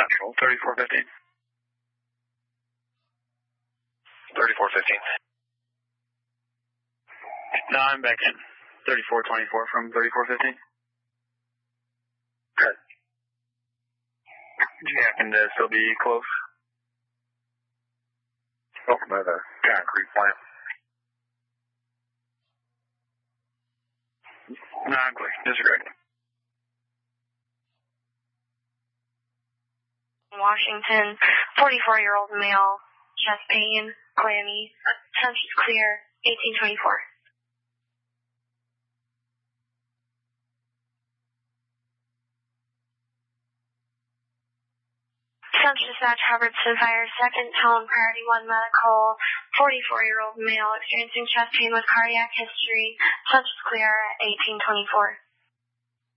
Central, 3415. 3415. No, I'm back in. 3424 from 3415. Good. Do you happen to still be close? Over by the concrete plant. No, I'm clear. Disregard. Washington, 44-year-old male, chest pain, clammy, temperature clear, 1824. Central Dispatch, Hubbardson Fire, second tone, priority 1 medical, 44-year-old male, experiencing chest pain with cardiac history, temperature clear at 1824.